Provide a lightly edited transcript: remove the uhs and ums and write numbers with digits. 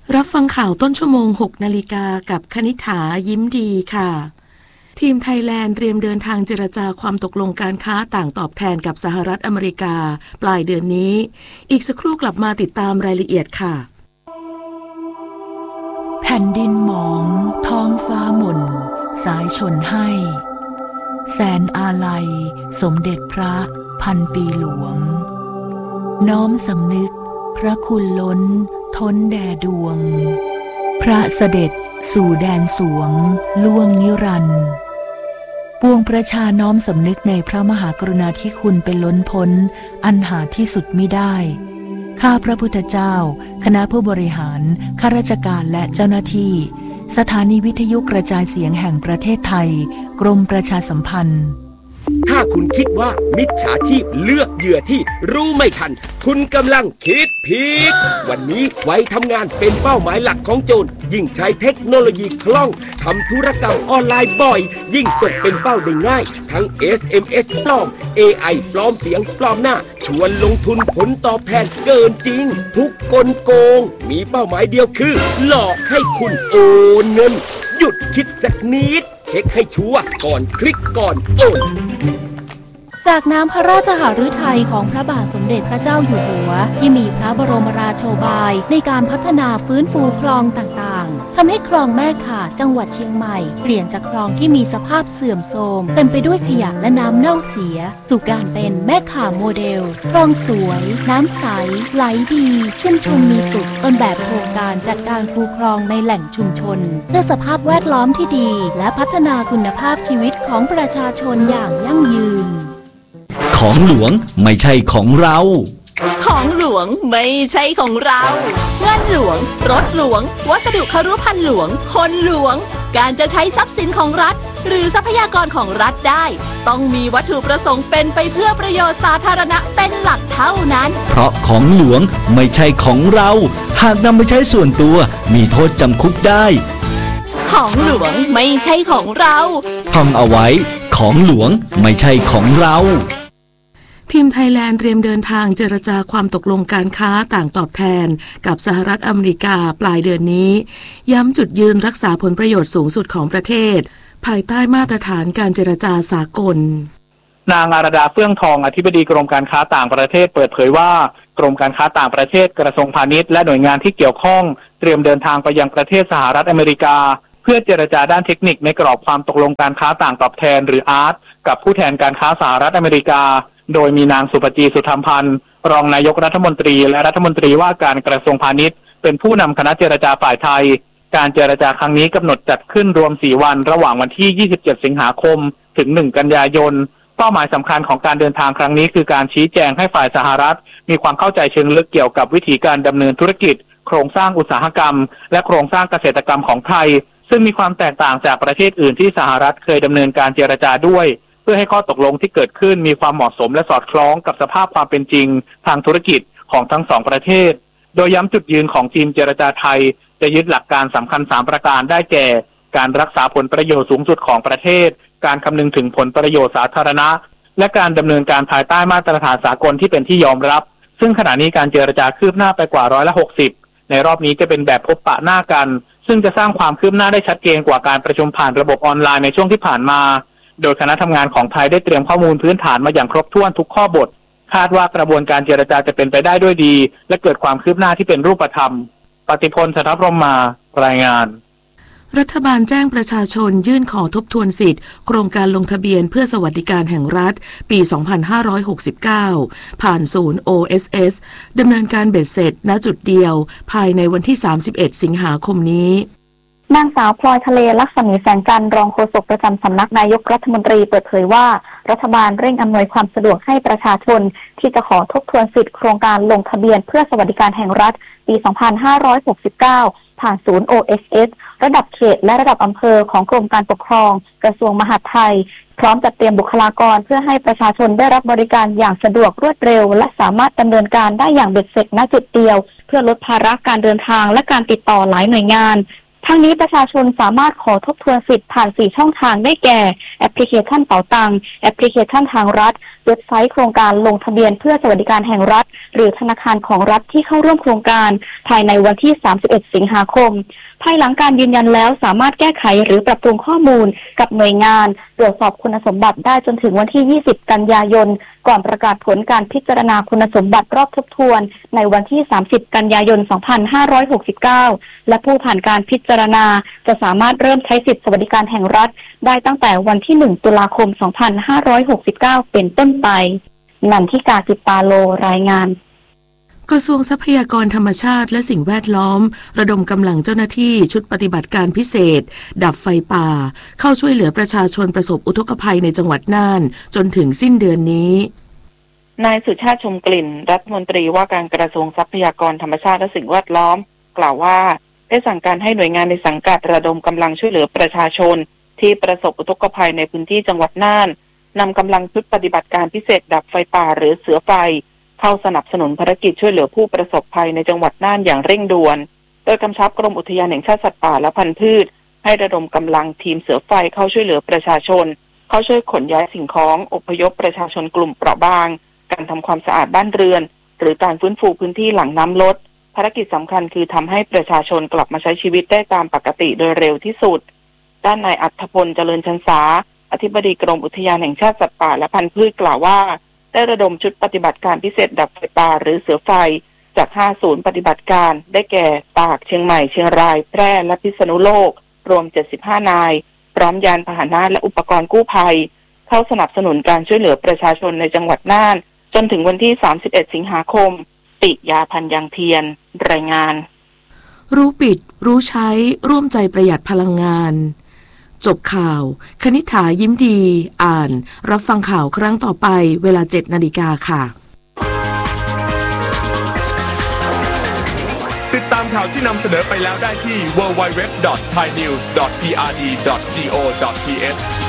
รับฟังข่าวต้นชั่วโมง 6 นาฬิกากับคณิษฐายิ้มดีค่ะทีมไทยแลนด์เตรียมเดินทางเจรจาความตกลงการค้าต่างตอบแทนกับสหรัฐอเมริกาปลายเดือนนี้อีกสักครู่กลับมาติดตามรายละเอียดค่ะแผ่นดินหมองท้องฟ้าหม่นสายชนให้แสนอาลัยสมเด็จพระพันปีหลวงน้อมสำนึกพระคุณล้นท้นแด่ดวงพระเสด็จสู่แดนสวงล่วงนิรันดร์ปวงประชาน้อมสำนึกในพระมหากรุณาธิคุณเป็นล้นพ้นอันหาที่สุดมิได้ข้าพระพุทธเจ้าคณะผู้บริหารข้าราชการและเจ้าหน้าที่สถานีวิทยุกระจายเสียงแห่งประเทศไทยกรมประชาสัมพันธ์ถ้าคุณคิดว่ามิจฉาชีพเลือกเหยื่อที่รู้ไม่ทันคุณกำลังคิดผิดวันนี้วัยทำงานเป็นเป้าหมายหลักของโจรยิ่งใช้เทคโนโลยีคล่องทำธุรกรรมออนไลน์บ่อยยิ่งตกเป็นเป้าได้ง่ายทั้ง SMS ปลอม AI ปลอมเสียงปลอมหน้าชวนลงทุนผลตอบแทนเกินจริงทุกกลโกงมีเป้าหมายเดียวคือหลอกให้คุณโอนเงินหยุดคิดสักนิดเช็คให้ชัวร์ก่อนคลิกก่อนโอนจากน้ำพระราชหฤทัยของพระบาทสมเด็จพระเจ้าอยู่หัวที่มีพระบรมราโชบายในการพัฒนาฟื้นฟูคลองต่างๆทำให้คลองแม่ข่าจังหวัดเชียงใหม่เปลี่ยนจากคลองที่มีสภาพเสื่อมโทรมเต็มไปด้วยขยะและน้ำเน่าเสียสู่การเป็นแม่ข่าโมเดลคลองสวยน้ำใสไหลดีชุ่มชนมีสุขต้นแบบโครงการจัดการคูคลองในแหล่งชุมชนเพื่อสภาพแวดล้อมที่ดีและพัฒนาคุณภาพชีวิตของประชาชนอย่างยั่งยืนของหลวงไม่ใช่ของเราของหลวงไม่ใช่ของเราเงินหลวงรถหลวงวัสดุครุภัณฑ์หลวงคนหลวงการจะใช้ทรัพย์สินของรัฐหรือทรัพยากรของรัฐได้ต้องมีวัตถุประสงค์เป็นไปเพื่อประโยชน์สาธารณะเป็นหลักเท่านั้นเพราะของหลวงไม่ใช่ของเราหากนำไปใช้ส่วนตัวมีโทษจำคุกได้ของหลวงไม่ใช่ของเราท่องเอาไว้ของหลวงไม่ใช่ของเราทีมไทยแลนด์เตรียมเดินทางเจรจาความตกลงการค้าต่างตอบแทนกับสหรัฐอเมริกาปลายเดือนนี้ย้ำจุดยืนรักษาผลประโยชน์สูงสุดของประเทศภายใต้มาตรฐานการเจรจาสากลนางอารดาเฟื่องทองอธิบดีกรมการค้าต่างประเทศเปิดเผยว่ากรมการค้าต่างประเทศกระทรวงพาณิชย์และหน่วยงานที่เกี่ยวข้องเตรียมเดินทางไปยังประเทศสหรัฐอเมริกาเพื่อเจรจาด้านเทคนิคในกรอบความตกลงการค้าต่างตอบแทนหรืออาร์ตกับผู้แทนการค้าสหรัฐอเมริกาโดยมีนางสุปจีสุธรรมพันธ์รองนายกรัฐมนตรีและรัฐมนตรีว่าการกระทรวงพาณิชย์เป็นผู้นำคณะเจรจาฝ่ายไทยการเจรจาครั้งนี้กำหนดจัดขึ้นรวม4วันระหว่างวันที่27สิงหาคมถึง1กันยายนเป้าหมายสำคัญของการเดินทางครั้งนี้คือการชี้แจงให้ฝ่ายสหรัฐมีความเข้าใจเชิงลึกเกี่ยวกับวิธีการดำเนินธุรกิจโครงสร้างอุตสาหกรรมและโครงสร้างเกษตรกรรมของไทยซึ่งมีความแตกต่างจากประเทศอื่นที่สหรัฐเคยดำเนินการเจรจาด้วยเพื่อให้ข้อตกลงที่เกิดขึ้นมีความเหมาะสมและสอดคล้องกับสภาพความเป็นจริงทางธุรกิจของทั้งสองประเทศโดยย้ำจุดยืนของทีมเจรจาไทยจะยึดหลักการสำคัญ3ประการได้แก่การรักษาผลประโยชน์สูงสุดของประเทศการคำนึงถึงผลประโยชน์สาธารณะและการดำเนินการภายใต้มาตรฐานสากลที่เป็นที่ยอมรับซึ่งขณะนี้การเจรจาคืบหน้าไปกว่า60%ในรอบนี้จะเป็นแบบพบปะหน้ากันซึ่งจะสร้างความคืบหน้าได้ชัดเจนกว่าการประชุมผ่านระบบออนไลน์ในช่วงที่ผ่านมาโดยคณะทำงานของไทยได้เตรียมข้อมูลพื้นฐานมาอย่างครบถ้วนทุกข้อบทคาดว่ากระบวนการเจรจาจะเป็นไปได้ด้วยดีและเกิดความคืบหน้าที่เป็นรูปธรรมปฏิพล สัทธพรหมารายงานรัฐบาลแจ้งประชาชนยื่นขอทบทวนสิทธิ์โครงการลงทะเบียนเพื่อสวัสดิการแห่งรัฐปี 2569 ผ่านศูนย์ OSS ดำเนินการเบ็ดเสร็จณจุดเดียวภายในวันที่31สิงหาคมนี้นางสาวพลอยทะเลลักษมีแสงจันทร์รองโฆษกประจำสำนักนายกรัฐมนตรีเปิดเผยว่ารัฐบาลเร่งอำนวยความสะดวกให้ประชาชนที่จะขอทบทวนสิทธิโครงการลงทะเบียนเพื่อสวัสดิการแห่งรัฐปี 2569 ผ่านศูนย์ OSS ระดับเขตและระดับอำเภอของกรมการปกครองกระทรวงมหาดไทยพร้อมจัดเตรียมบุคลากรเพื่อให้ประชาชนได้รับบริการอย่างสะดวกรวดเร็วและสามารถดำเนินการได้อย่างเบ็ดเสร็จณจุดเดียวเพื่อลดภาระการเดินทางและการติดต่อหลายหน่วยงานทั้งนี้ประชาชนสามารถขอทบทวนสิทธิ์ผ่าน4ช่องทางได้แก่แอปพลิเคชันเป๋าตังค์แอปพลิเคชันทางรัฐเว็บไซต์โครงการลงทะเบียนเพื่อสวัสดิการแห่งรัฐหรือธนาคารของรัฐที่เข้าร่วมโครงการภายในวันที่ 31 สิงหาคมภายหลังการยืนยันแล้วสามารถแก้ไขหรือปรับปรุงข้อมูลกับหน่วยงานตรวจสอบคุณสมบัติได้จนถึงวันที่ 20 กันยายนก่อนประกาศผลการพิจารณาคุณสมบัติรอบทบทวนในวันที่ 30 กันยายน 2569 และผู้ผ่านการพิจารณาจะสามารถเริ่มใช้สิทธิสวัสดิการแห่งรัฐได้ตั้งแต่วันที่ 1 ตุลาคม 2569 เป็นต้นไปนันทิกา จิตตาโลรายงานกระทรวงทรัพยากรธรรมชาติและสิ่งแวดล้อมระดมกำลังเจ้าหน้าที่ชุดปฏิบัติการพิเศษดับไฟป่าเข้าช่วยเหลือประชาชนประสบอุทกภัยในจังหวัดน่านจนถึงสิ้นเดือนนี้นายสุชาติชมกลิ่นรัฐมนตรีว่าการกระทรวงทรัพยากรธรรมชาติและสิ่งแวดล้อมกล่าวว่าได้สั่งการให้หน่วยงานในสังกัดระดมกำลังช่วยเหลือประชาชนที่ประสบอุทกภัยในพื้นที่จังหวัดน่านนำกำลังชุดปฏิบัติการพิเศษดับไฟป่าหรือเสือไฟเข้าสนับสนุนภารกิจช่วยเหลือผู้ประสบภัยในจังหวัดน่านอย่างเร่งด่วนโดยกำชับกรมอุทยานแห่งชาติสัตว์ป่าและพันธุ์พืชให้ระดมกำลังทีมเสือไฟเข้าช่วยเหลือประชาชนเข้าช่วยขนย้ายสิ่งของอพยพประชาชนกลุ่มเปราะบางการทำความสะอาดบ้านเรือนหรือการฟื้นฟูพื้นที่หลังน้ำลดภารกิจสำคัญคือทำให้ประชาชนกลับมาใช้ชีวิตได้ตามปกติโดยเร็วที่สุดด้านนายอัธพลเจริญชันษาอธิบดีกรมอุทยานแห่งชาติสัตว์ป่าและพันธุ์พืชกล่าวว่าได้ระดมชุดปฏิบัติการพิเศษดับไฟป่าหรือเสือไฟจาก5ศูนย์ปฏิบัติการได้แก่ตากเชียงใหม่เชียงรายแพร่และพิษณุโลกรวม75นายพร้อมยานพาหนะและอุปกรณ์กู้ภัยเข้าสนับสนุนการช่วยเหลือประชาชนในจังหวัดน่านจนถึงวันที่31สิงหาคมติยาพันยังเทียนรายงานรู้ปิดรู้ใช้ร่วมใจประหยัดพลังงานจบข่าวคณิษฐายิ้มดีอ่านรับฟังข่าวครั้งต่อไปเวลา 7:00 น.ค่ะติดตามข่าวที่นำเสนอไปแล้วได้ที่ www.thainews.prd.go.th